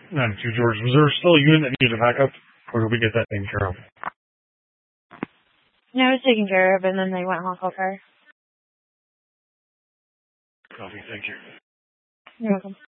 92 George. Was there still a unit that needed a backup? Or did we get that taken care of? No, it was taken care of, and then they went home car. Copy, thank you. You're welcome.